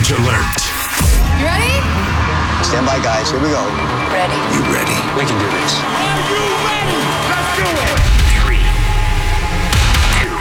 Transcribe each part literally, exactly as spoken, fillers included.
Challenge alert. You ready? Stand by, guys. Here we go. Ready. You ready? We can do this. Are you ready? Let's do it. Three, two,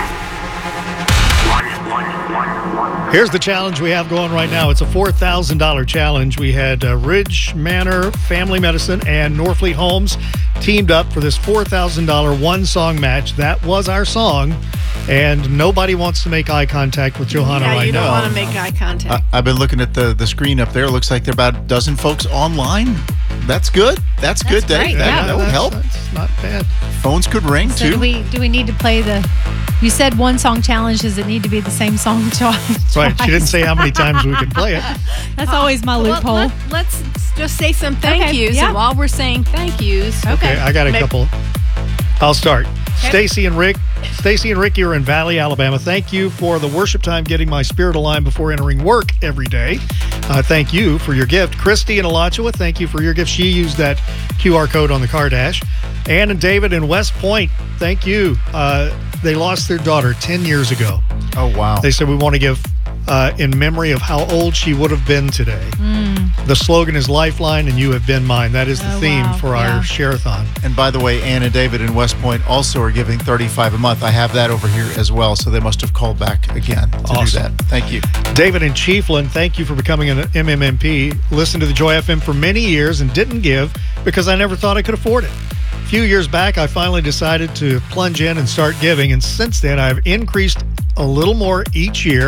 one, one, one, one. Here's the challenge we have going right now. It's a four thousand dollars challenge. We had uh, Ridge Manor Family Medicine and Norfleet Homes teamed up for this four thousand dollars one-song match. That was our song, and nobody wants to make eye contact with Johanna yeah, right you don't now. want to make eye contact. I, I've been looking at the, the screen up there. It looks like there are about a dozen folks online. That's good. That's, good. That's That, great, that, yeah. that would that's, help. That's not bad. Phones could ring, So too. do we do we need to play the? You said one song challenge. Does it need to be the same song twice? Right. She didn't say how many times we could play it. That's always my Well, loophole. let, let's just say some thank Okay, yous. yeah. And while we're saying thank yous, Okay, I got a Maybe- couple. I'll start. Stacy and Rick. Stacy and Ricky are in Valley, Alabama. Thank you for the worship time, getting my spirit aligned before entering work every day. Uh, thank you for your gift. Christy and Alachua, thank you for your gift. She used that Q R code on the car dash. Ann and David in West Point, thank you. Uh, they lost their daughter ten years ago. Oh, wow. They said we want to give uh, in memory of how old she would have been today. The slogan is Lifeline and You Have Been Mine. That is the Oh, theme wow. for Yeah. our share-a-thon. And by the way, Ann and David in West Point also are giving thirty-five dollars a month. I have that over here as well, so they must have called back again to Awesome. do that. Thank you. David in Chiefland, thank you for becoming an M M M P. Listened to the Joy F M for many years and didn't give because I never thought I could afford it. A few years back, I finally decided to plunge in and start giving, and since then, I've increased a little more each year.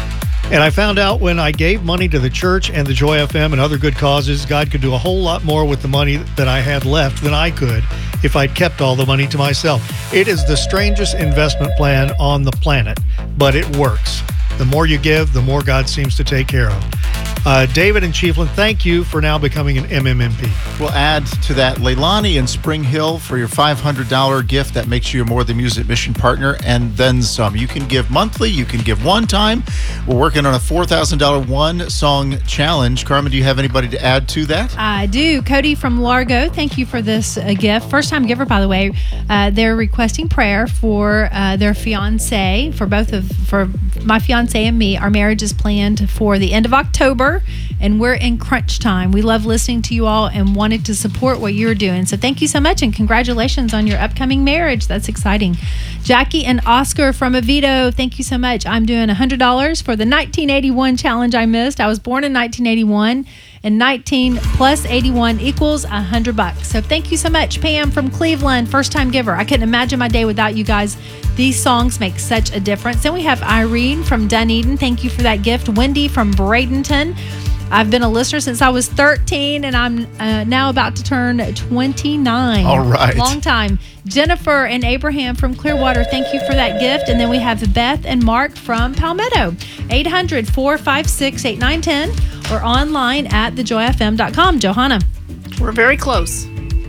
And I found out when I gave money to the church and the Joy F M and other good causes, God could do a whole lot more with the money that I had left than I could if I'd kept all the money to myself. It is the strangest investment plan on the planet, but it works. The more you give, the more God seems to take care of. Uh, David and Chiefland, thank you for now becoming an M M M P. We'll add to that Leilani in Spring Hill for your five hundred dollars gift. That makes you a More Than Music mission partner, and then some. You can give monthly. You can give one time. We're working on a four thousand dollars one-song challenge. Carmen, do you have anybody to add to that? I do. Cody from Largo, thank you for this uh, gift. First time giver, by the way. Uh, they're requesting prayer for uh, their fiance, for both of, for my fiance and me. Our marriage is planned for the end of October, and we're in crunch time. We love listening to you all and wanted to support what you're doing. So thank you so much, and congratulations on your upcoming marriage. That's exciting. Jackie and Oscar from Oviedo, thank you so much. I'm doing one hundred dollars for the nineteen eighty-one challenge I missed. I was born in nineteen eighty-one, and nineteen plus eighty-one equals one hundred bucks. So thank you so much. Pam from Cleveland, first time giver. I couldn't imagine my day without you guys. These songs make such a difference. Then we have Irene from Dunedin. Thank you for that gift. Wendy from Bradenton. I've been a listener since I was thirteen, and I'm uh, now about to turn twenty-nine. All right. Long time. Jennifer and Abraham from Clearwater, thank you for that gift. And then we have Beth and Mark from Palmetto. eight hundred, four five six, eight nine one zero or online at the joy f m dot com. Johanna. we're very close.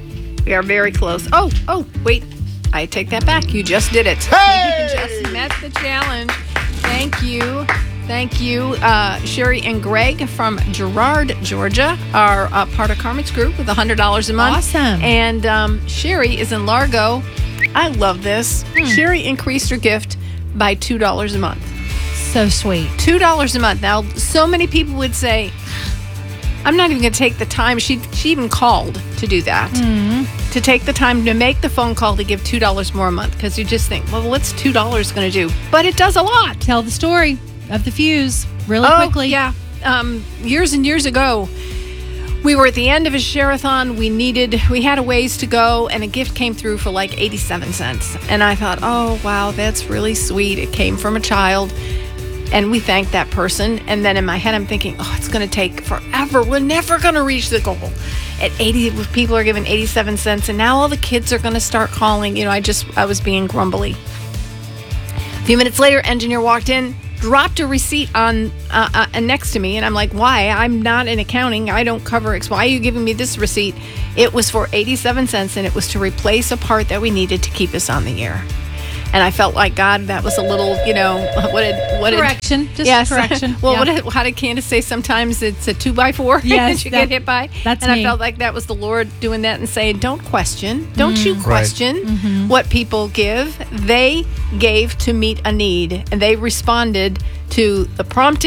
We are very close. Oh, oh, wait. I take that back. You just did it. Hey! You just met the challenge. Thank you. Thank you. Uh, Sherry and Greg from Girard, Georgia are uh, part of Carmen's group with one hundred dollars a month. Awesome. And um, Sherry is in Largo. I love this. Hmm. Sherry increased her gift by two dollars a month. So sweet. two dollars a month. Now, so many people would say, I'm not even going to take the time. She she even called to do that. Mm-hmm. To take the time to make the phone call to give two dollars more a month, because you just think, well, what's two dollars going to do? But it does a lot. Tell the story of the fuse really oh, quickly. yeah. Um, years and years ago, we were at the end of a share-a-thon. We needed, we had a ways to go, and a gift came through for like eighty-seven cents. And I thought, oh, wow, that's really sweet. It came from a child. And we thanked that person. And then in my head, I'm thinking, oh, it's going to take forever. We're never going to reach the goal. At eighty, people are giving eighty-seven cents, and now all the kids are going to start calling. You know, I just, I was being grumbly. A few minutes later, engineer walked in, dropped a receipt on uh, uh, next to me, and I'm like, why? I'm not in accounting. I don't cover X. Why are you giving me this receipt? It was for eighty-seven cents, and it was to replace a part that we needed to keep us on the air. And I felt like, God, that was a little, you know, what did... What correction. Did, Just yes. correction. well, yeah. what did, how did Candace say sometimes it's a two by four yes, that you that, get hit by? That's and me. I felt like that was the Lord doing that and saying, don't question. Don't mm. you question right. mm-hmm. what people give. They gave to meet a need, and they responded to the prompting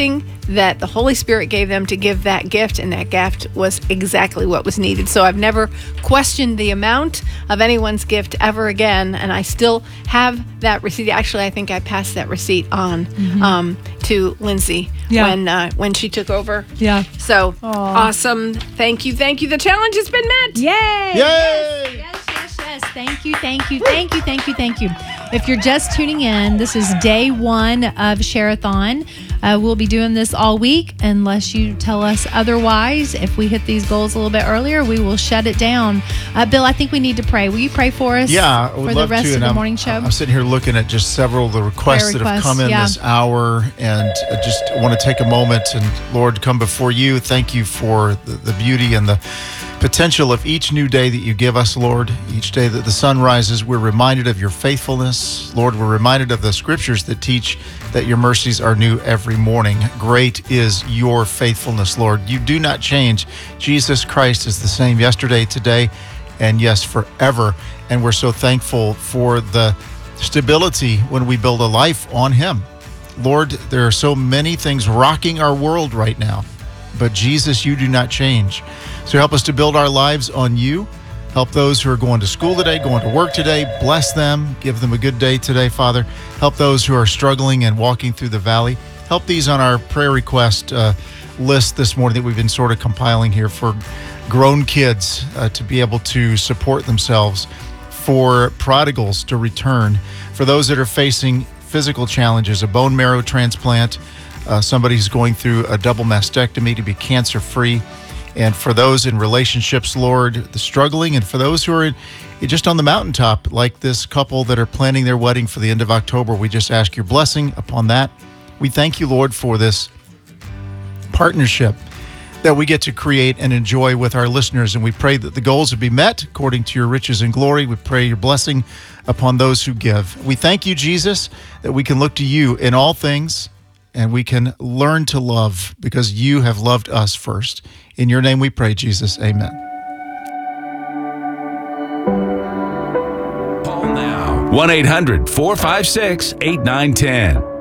that the Holy Spirit gave them to give that gift, and that gift was exactly what was needed. So I've never questioned the amount of anyone's gift ever again, and I still have that receipt. Actually, I think I passed that receipt on mm-hmm. um, to Lindsay yeah. when uh, when she took over. Yeah. So Aww. awesome! Thank you, thank you. The challenge has been met. Yay! Yay! Yes, yes, yes, yes. Thank you, thank you, thank you, thank you, thank you. If you're just tuning in, this is day one of Share-a-thon. Uh, we'll be doing this all week unless you tell us otherwise. If we hit these goals a little bit earlier, we will shut it down. Uh, Bill, I think we need to pray. Will you pray for us? Yeah, I would for love the rest to. of and the I'm, morning show. I'm sitting here looking at just several of the requests Prayer that have requests, come in yeah. this hour, and I just want to take a moment and, Lord, come before you. Thank you for the, the beauty and the potential of each new day that you give us, Lord. Each day that the sun rises, we're reminded of your faithfulness. Lord, we're reminded of the scriptures that teach that your mercies are new every morning. Great is your faithfulness, Lord. You do not change. Jesus Christ is the same yesterday, today, and yes, forever. And we're so thankful for the stability when we build a life on him. Lord, there are so many things rocking our world right now, but Jesus, you do not change. So help us to build our lives on you. Help those who are going to school today, going to work today. Bless them. Give them a good day today, Father. Help those who are struggling and walking through the valley. Help these on our prayer request uh, list this morning that we've been sort of compiling here for grown kids uh, to be able to support themselves, for prodigals to return, for those that are facing physical challenges, a bone marrow transplant, uh, somebody who's going through a double mastectomy to be cancer-free, and for those in relationships, Lord, the struggling, and for those who are in, just on the mountaintop, like this couple that are planning their wedding for the end of October, we just ask your blessing upon that. We thank you, Lord, for this partnership that we get to create and enjoy with our listeners, and we pray that the goals would be met according to your riches and glory. We pray your blessing upon those who give. We thank you, Jesus, that we can look to you in all things, and we can learn to love because you have loved us first. In your name we pray, Jesus. Amen. Call now. one eight hundred four five six eight nine one zero.